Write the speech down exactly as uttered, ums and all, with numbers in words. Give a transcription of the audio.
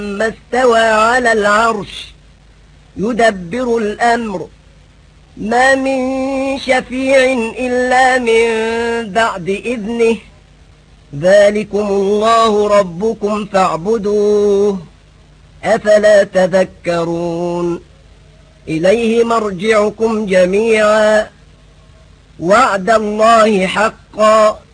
ثم استوى على العرش يدبر الأمر ما من شفيع إلا من بعد إذنه ذلكم الله ربكم فاعبدوه أفلا تذكرون إليه مرجعكم جميعا وعد الله حقا